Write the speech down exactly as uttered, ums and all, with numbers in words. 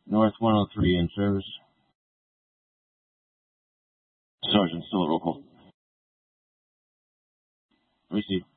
North one oh three in service. Sergeant, still a roll call. Let me see.